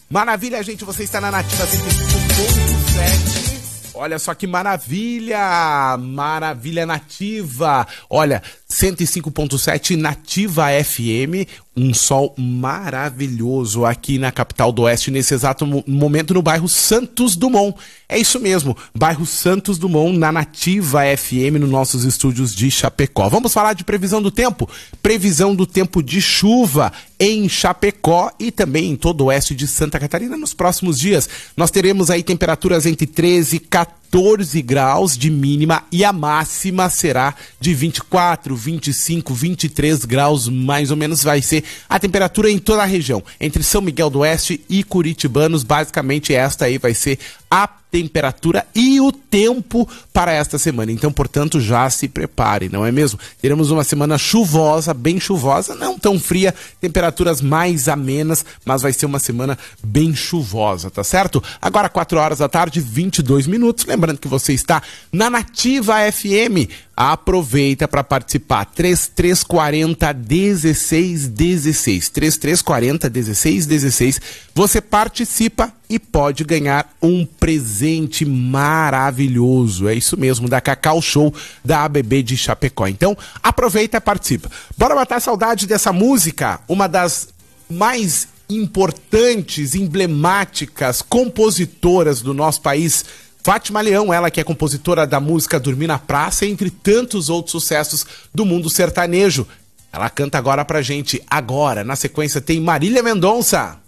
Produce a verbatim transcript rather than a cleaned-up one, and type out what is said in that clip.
Maravilha, gente, você está na Nativa cento e cinco ponto sete. Olha só que maravilha, maravilha Nativa. Olha, cento e cinco ponto sete Nativa F M, um sol maravilhoso aqui na capital do Oeste, nesse exato momento no bairro Santos Dumont. É isso mesmo, bairro Santos Dumont, na Nativa F M, nos nossos estúdios de Chapecó. Vamos falar de previsão do tempo? Previsão do tempo de chuva em Chapecó e também em todo o oeste de Santa Catarina nos próximos dias. Nós teremos aí temperaturas entre treze e quatorze graus de mínima e a máxima será de vinte e quatro, vinte e cinco, vinte e três graus, mais ou menos vai ser a temperatura em toda a região. Entre São Miguel do Oeste e Curitibanos, basicamente esta aí vai ser a temperatura e o tempo para esta semana. Então, portanto, já se prepare, não é mesmo? Teremos uma semana chuvosa, bem chuvosa, não tão fria, temperaturas mais amenas, mas vai ser uma semana bem chuvosa, tá certo? Agora, quatro horas da tarde, vinte e dois minutos. Lembrando que você está na Nativa F M. Aproveita para participar. três três quatro zero, dezesseis dezesseis. três três quatro zero, dezesseis dezesseis. Você participa e pode ganhar um presente maravilhoso. É isso mesmo, da Cacau Show da A B B de Chapecó. Então, aproveita e participa. Bora matar a saudade dessa música, uma das mais importantes, emblemáticas compositoras do nosso país. Fátima Leão, ela que é compositora da música Dormir na Praça, entre tantos outros sucessos do mundo sertanejo. Ela canta agora pra gente. Agora, na sequência, tem Marília Mendonça.